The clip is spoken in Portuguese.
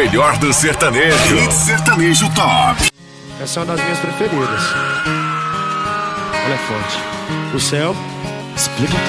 melhor do sertanejo. Hit Sertanejo Top. Essa é uma das minhas preferidas. Ela é forte. O céu explica